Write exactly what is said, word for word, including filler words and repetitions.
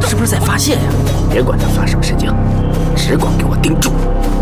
是不是在发泄呀？别管他发什么神经，只管给我盯住。